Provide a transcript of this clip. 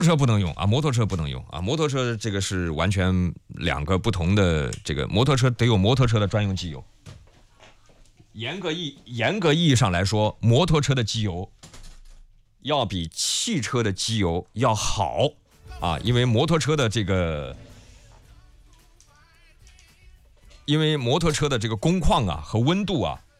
车不能用啊，摩托车不能用啊，摩托车这个是完全两个不同的，这个摩托车得有摩托车的专用机油。严格意义上来说，摩托车的机油要比汽车的机油要好啊，因为摩托车的这个工况啊和温度啊